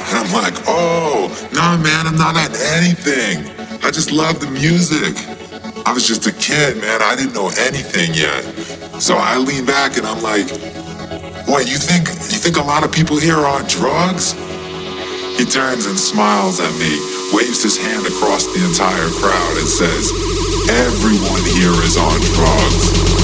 And I'm like, oh, nah, man, I'm not on anything. I just love the music. I was just a kid, man. I didn't know anything yet. So I lean back and I'm like, what, you think a lot of people here are on drugs? He turns and smiles at me, waves his hand across the entire crowd and says, everyone here is on drugs.